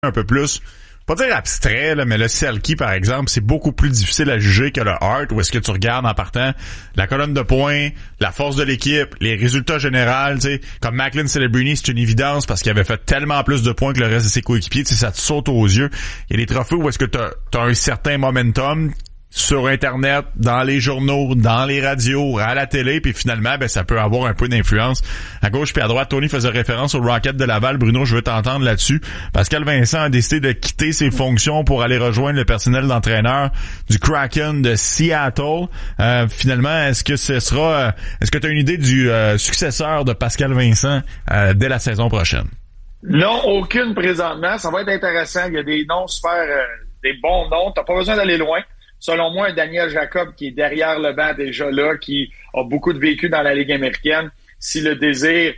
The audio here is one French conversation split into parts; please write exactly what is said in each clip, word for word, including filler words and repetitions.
un peu plus, pas dire abstrait, là, mais le Selke, par exemple, c'est beaucoup plus difficile à juger que le Hart, où est-ce que tu regardes en partant la colonne de points, la force de l'équipe, les résultats généraux, tu sais, comme Macklin Celebrini, c'est une évidence parce qu'il avait fait tellement plus de points que le reste de ses coéquipiers, tu sais, ça te saute aux yeux. Il y a des trophées où est-ce que t'as, t'as un certain momentum sur Internet, dans les journaux, dans les radios, à la télé, puis finalement, ben ça peut avoir un peu d'influence à gauche puis à droite. Tony faisait référence au Rocket de Laval. Bruno, je veux t'entendre là-dessus. Pascal Vincent a décidé de quitter ses fonctions pour aller rejoindre le personnel d'entraîneur du Kraken de Seattle. Euh, finalement, est-ce que ce sera... Euh, est-ce que tu as une idée du euh, successeur de Pascal Vincent euh, dès la saison prochaine? Non, aucune présentement. Ça va être intéressant. Il y a des noms super... Euh, des bons noms. T'as pas besoin d'aller loin. Selon moi, un Daniel Jacob qui est derrière le banc déjà là, qui a beaucoup de vécu dans la Ligue américaine, si le désir,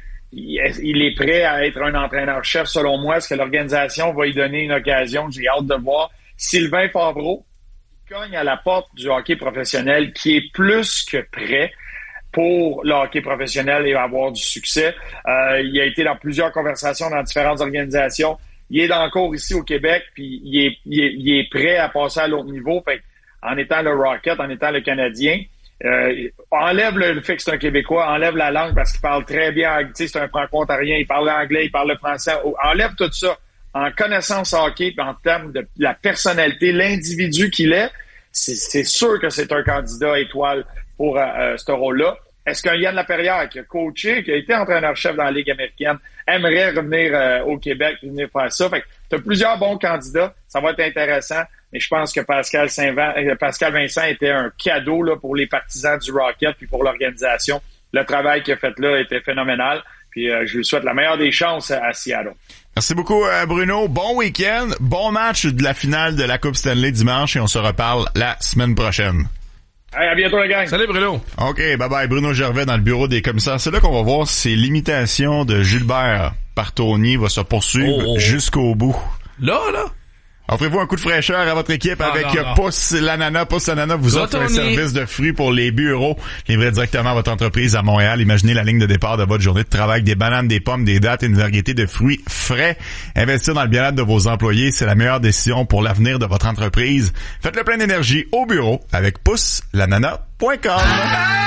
il est prêt à être un entraîneur-chef, selon moi, est-ce que l'organisation va lui donner une occasion? J'ai hâte de voir. Sylvain Favreau, qui cogne à la porte du hockey professionnel, qui est plus que prêt pour le hockey professionnel et avoir du succès. Euh, il a été dans plusieurs conversations dans différentes organisations. Il est dans le cours ici au Québec, puis il est, il est, il est prêt à passer à l'autre niveau. Fait en étant le Rocket, en étant le Canadien, euh, enlève le, le fait que c'est un Québécois, enlève la langue parce qu'il parle très bien, tu sais, c'est un franco-ontarien, il parle anglais, il parle le français, enlève tout ça. En connaissance hockey, en termes de la personnalité, l'individu qu'il est, c'est, c'est sûr que c'est un candidat étoile pour euh, ce rôle-là. Est-ce qu'un Yann Laperrière, qui a coaché, qui a été entraîneur-chef dans la Ligue américaine, aimerait revenir euh, au Québec et venir faire ça? Fait que t'as plusieurs bons candidats, ça va être intéressant. Mais je pense que Pascal Saint-Van, Pascal Vincent était un cadeau là, pour les partisans du Rocket puis pour l'organisation. Le travail qu'il a fait là était phénoménal. Puis euh, je lui souhaite la meilleure des chances à Seattle. Merci beaucoup, euh, Bruno. Bon week-end. Bon match de la finale de la Coupe Stanley dimanche et on se reparle la semaine prochaine. Hey, à bientôt, les gars. Salut, Bruno. OK, bye-bye. Bruno Gervais dans le bureau des commissaires. C'est là qu'on va voir si l'imitation de Gilbert par Tony va se poursuivre oh, oh. jusqu'au bout. Là, là? Offrez-vous un coup de fraîcheur à votre équipe ah, avec non, non. Pousse l'ananas. Pousse l'ananas vous offre un service de fruits pour les bureaux livré directement à votre entreprise à Montréal. Imaginez la ligne de départ de votre journée de travail. Des bananes, des pommes, des dattes et une variété de fruits frais. Investir dans le bien-être de vos employés, c'est la meilleure décision pour l'avenir de votre entreprise. Faites le plein d'énergie au bureau avec pousse l'ananas point com.